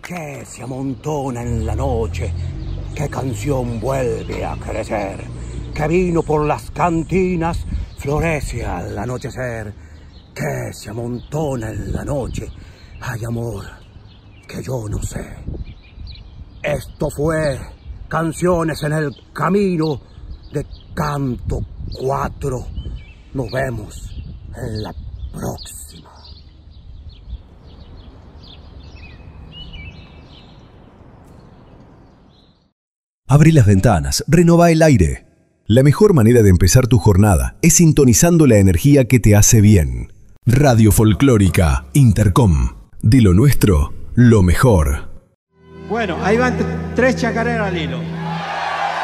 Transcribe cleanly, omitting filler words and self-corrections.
que se amontona en la noche, qué canción vuelve a crecer, que vino por las cantinas florece al anochecer, que se amontona en la noche, hay amor que yo no sé. Esto fue Canciones en el Camino de Canto 4. Nos vemos en la próxima. Abre las ventanas, renová el aire. La mejor manera de empezar tu jornada es sintonizando la energía que te hace bien. Radio Folclórica Intercom. De lo nuestro, lo mejor. Bueno, ahí van 3 chacareras al hilo.